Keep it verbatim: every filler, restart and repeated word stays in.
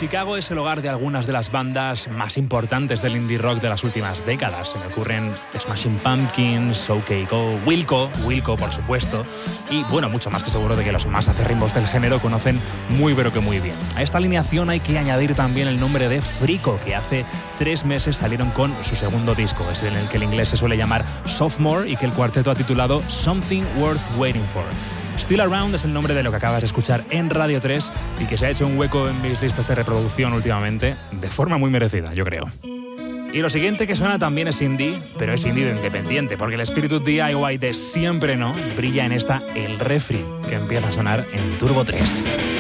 Chicago es el hogar de algunas de las bandas más importantes del indie rock de las últimas décadas. Se me ocurren Smashing Pumpkins, OK Go, Wilco, Wilco por supuesto, y bueno, mucho más que seguro de que los más acérrimos del género conocen muy pero que muy bien. A esta alineación hay que añadir también el nombre de Frico, que hace tres meses salieron con su segundo disco, es en el que el inglés se suele llamar Sophomore y que el cuarteto ha titulado Something Worth Waiting For. Still Around es el nombre de lo que acabas de escuchar en Radio tres y que se ha hecho un hueco en mis listas de reproducción últimamente, de forma muy merecida, yo creo. Y lo siguiente que suena también es indie, pero es indie de independiente, porque el espíritu D I Y de siempre no brilla en esta El Refri, que empieza a sonar en Turbo tres.